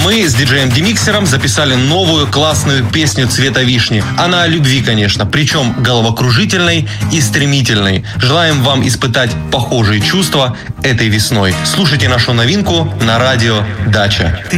Мы с диджеем Демиксером записали новую классную песню цвета вишни. Она о любви, конечно, причем головокружительной и стремительной. Желаем вам испытать похожие чувства этой весной. Слушайте нашу новинку на радио Дача.